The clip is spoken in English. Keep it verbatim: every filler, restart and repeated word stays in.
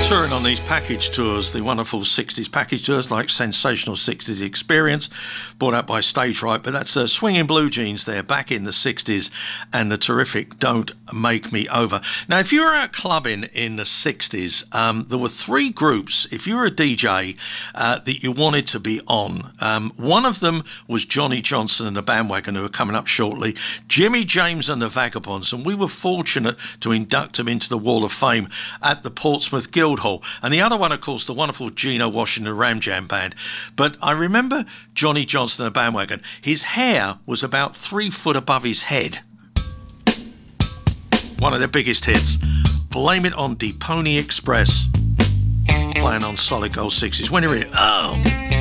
Touring on these package tours, the wonderful sixties package tours like Sensational sixties Experience, brought out by Stage Right, but that's uh, Swinging Blue Jeans there, back in the sixties, and the terrific Don't Make Me Over. Now, if you were out clubbing in the sixties, um, there were three groups, if you were a D J, uh, that you wanted to be on. Um, one of them was Johnny Johnson and the Bandwagon, who are coming up shortly, Jimmy James and the Vagabonds, and we were fortunate to induct them into the Wall of Fame at the Portsmouth Guildhall. And the other one, of course, the wonderful Gino Washington Ram Jam Band. But I remember Johnny Johnson and the Bandwagon. His hair was about three foot above his head. One of their biggest hits. Blame It on the Pony Express. Playing on Solid Gold sixties. When you're in, oh...